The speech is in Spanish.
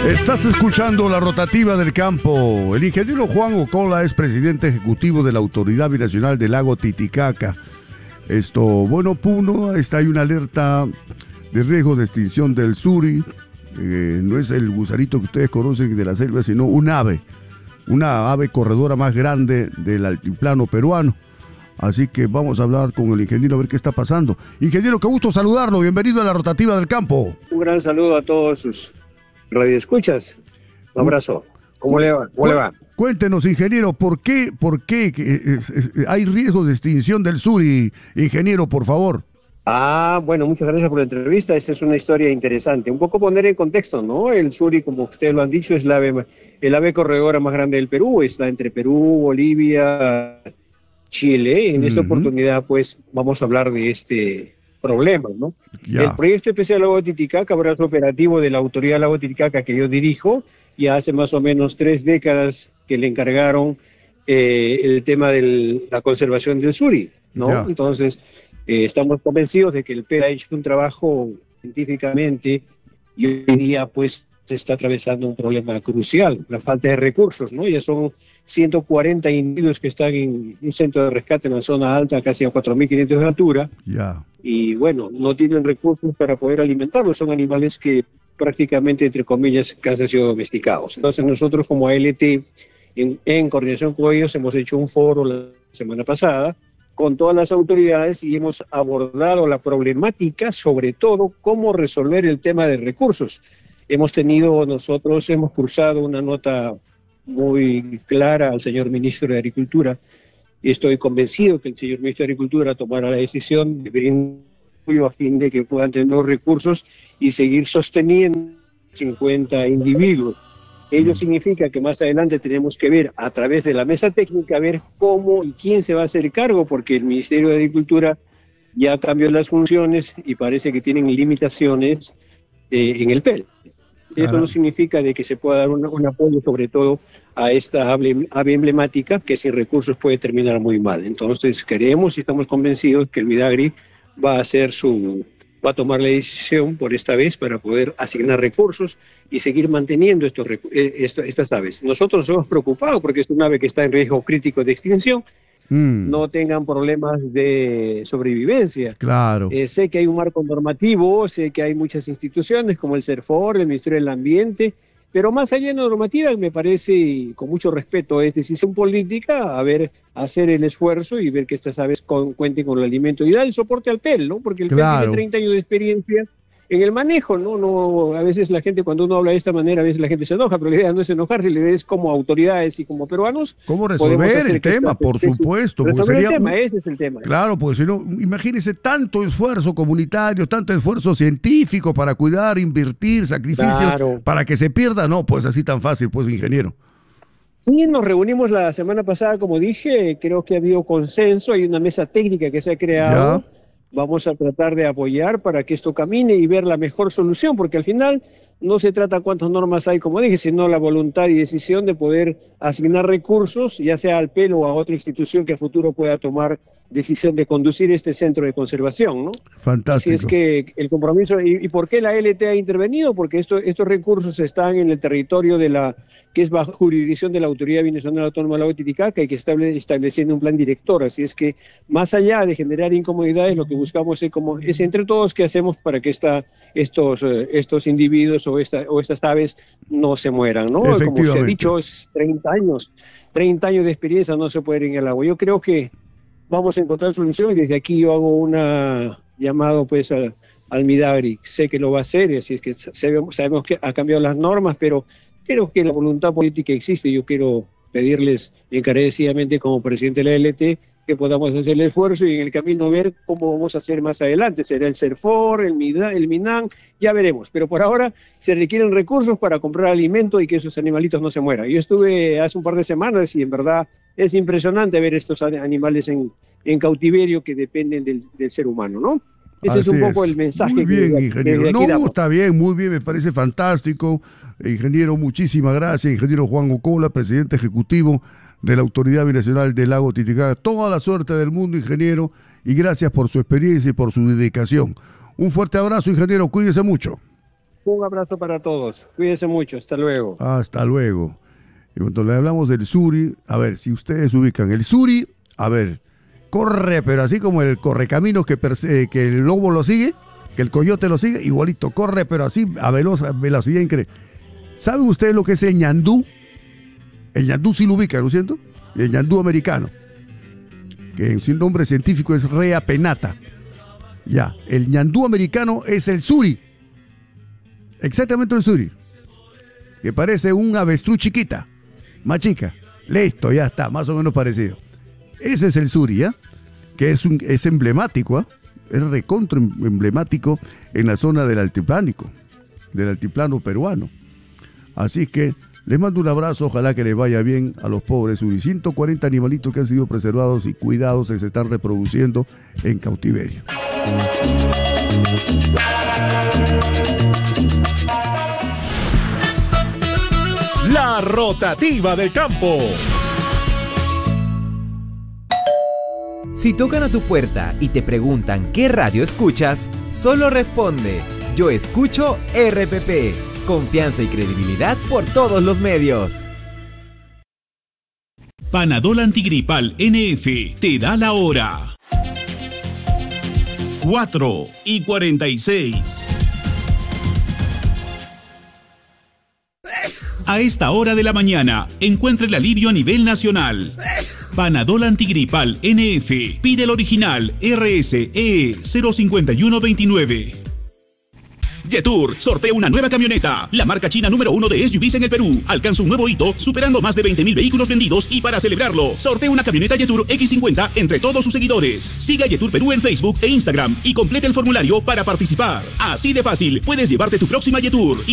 Estás escuchando La Rotativa del Campo. El ingeniero Juan Ocola es presidente ejecutivo de la Autoridad Binacional del Lago Titicaca. Bueno, Puno, hay una alerta de riesgo de extinción del suri. No es el gusanito que ustedes conocen de la selva, sino una ave corredora más grande del altiplano peruano. Así que vamos a hablar con el ingeniero a ver qué está pasando. Ingeniero, qué gusto saludarlo. Bienvenido a La Rotativa del Campo. Un gran saludo a todos sus radioescuchas. Un abrazo. ¿Cómo le va? Cuéntenos, ingeniero, ¿por qué hay riesgo de extinción del suri, ingeniero, por favor? Bueno, muchas gracias por la entrevista. Esta es una historia interesante. Un poco poner en contexto, ¿no? El suri, como ustedes lo han dicho, es el ave corredora más grande del Perú. Está entre Perú, Bolivia, Chile. En esta oportunidad, pues, vamos a hablar de este problema, ¿no? El proyecto especial Lago Titicaca, brazo operativo de la Autoridad Lago Titicaca que yo dirijo, ya hace más o menos 3 décadas que le encargaron el tema de la conservación del suri, ¿no? Entonces, estamos convencidos de que el PER ha hecho un trabajo científicamente y hoy día, pues, se está atravesando un problema crucial, la falta de recursos, ¿no? Ya son 140 individuos que están en un centro de rescate en la zona alta, casi a 4.500 de altura, y bueno, no tienen recursos para poder alimentarlos, son animales que prácticamente, entre comillas, casi han sido domesticados. Entonces nosotros como ALT, en coordinación con ellos, hemos hecho un foro la semana pasada con todas las autoridades y hemos abordado la problemática, sobre todo cómo resolver el tema de recursos. Hemos cursado una nota muy clara al señor ministro de Agricultura y estoy convencido que el señor ministro de Agricultura tomará la decisión de brindar apoyo a fin de que puedan tener los recursos y seguir sosteniendo 50 individuos. Ello significa que más adelante tenemos que ver a través de la mesa técnica, ver cómo y quién se va a hacer cargo, porque el Ministerio de Agricultura ya cambió las funciones y parece que tienen limitaciones en el PEL. Eso no significa de que se pueda dar un apoyo sobre todo a esta ave emblemática que sin recursos puede terminar muy mal. Entonces queremos y estamos convencidos que el Midagri va a tomar la decisión por esta vez para poder asignar recursos y seguir manteniendo estas aves. Nosotros nos hemos preocupado porque es una ave que está en riesgo crítico de extinción. No tengan problemas de sobrevivencia. Claro. Sé que hay un marco normativo, sé que hay muchas instituciones como el CERFOR, el Ministerio del Ambiente, pero más allá de la normativa, me parece, con mucho respeto, es decisión política, hacer el esfuerzo y ver que estas aves cuenten con el alimento y dar el soporte al PEL, ¿no? Porque el PEL tiene 30 años de experiencia en el manejo, ¿no? A veces la gente, cuando uno habla de esta manera, a veces la gente se enoja, pero la idea no es enojarse, la idea es como autoridades y como peruanos. ¿Cómo resolver el tema? Por supuesto. Ese es el tema. Claro, pues si no, imagínese tanto esfuerzo comunitario, tanto esfuerzo científico para cuidar, invertir, sacrificios, para que se pierda. No, pues así tan fácil, pues, ingeniero. Sí, nos reunimos la semana pasada, como dije, creo que ha habido consenso, hay una mesa técnica que se ha creado. Vamos a tratar de apoyar para que esto camine y ver la mejor solución, porque al final no se trata cuántas normas hay, como dije, sino la voluntad y decisión de poder asignar recursos, ya sea al PEL o a otra institución que a futuro pueda tomar decisión de conducir este centro de conservación, ¿no? Fantástico. Así es que el compromiso, ¿y por qué la LT ha intervenido? Porque estos recursos están en el territorio que es bajo jurisdicción de la Autoridad Binacional Autónoma del Lago Titicaca y que está estableciendo un plan director. Así es que, más allá de generar incomodidades, lo que buscamos es entre todos qué hacemos para que estos individuos o estas aves no se mueran, ¿no? Como se ha dicho, es 30 años de experiencia, no se puede ir en el agua. Yo creo que vamos a encontrar solución y desde aquí yo hago una llamado pues al Midagri. Sé que lo va a hacer, así es que sabemos que ha cambiado las normas, pero creo que la voluntad política existe. Yo quiero pedirles encarecidamente como presidente de la LT que podamos hacer el esfuerzo y en el camino ver cómo vamos a hacer más adelante. Será el CERFOR, el MINAN, ya veremos. Pero por ahora se requieren recursos para comprar alimento y que esos animalitos no se mueran. Yo estuve hace un par de semanas y en verdad es impresionante ver estos animales en cautiverio que dependen del ser humano, ¿no? Ese es un poco el mensaje. Muy bien, ingeniero. No, está bien, muy bien, me parece fantástico. Ingeniero, muchísimas gracias. Ingeniero Juan Ocola, presidente ejecutivo de la Autoridad Binacional del Lago Titicaca. Toda la suerte del mundo, ingeniero, y gracias por su experiencia y por su dedicación. Un fuerte abrazo, ingeniero, cuídese mucho. Un abrazo para todos. Cuídense mucho. Hasta luego. Hasta luego. Y cuando le hablamos del Suri, a ver, si ustedes ubican el Suri, a ver, corre, pero así como el correcaminos que el lobo lo sigue, que el coyote lo sigue, igualito, corre, pero así a velocidad increíble. ¿Saben ustedes lo que es el ñandú? El ñandú sí lo ubican, ¿no es cierto? El ñandú americano, que en su nombre científico es Rea penata. Ya, el ñandú americano es el Suri. Exactamente el Suri. Que parece un avestruz chiquita, más chica. Listo, ya está, más o menos parecido. Ese es el Suri, ¿ya? Que es emblemático, ¿eh? Es recontra emblemático en la zona del altiplano peruano. Así que les mando un abrazo, ojalá que les vaya bien a los pobres Suri. 140 animalitos que han sido preservados y cuidados y se están reproduciendo en cautiverio. La rotativa del campo. Si tocan a tu puerta y te preguntan qué radio escuchas, solo responde: yo escucho RPP. Confianza y credibilidad por todos los medios. Panadol Antigripal NF te da la hora. 4:46. A esta hora de la mañana, encuentra el alivio a nivel nacional. Panadol Antigripal NF. Pide el original RSE 05129. Jetour sortea una nueva camioneta. La marca china número 1 de SUVs en el Perú alcanza un nuevo hito, superando más de 20.000 vehículos vendidos, y para celebrarlo, sortea una camioneta Jetour X50 entre todos sus seguidores. Siga Jetour Perú en Facebook e Instagram y complete el formulario para participar. Así de fácil, puedes llevarte tu próxima Jetour.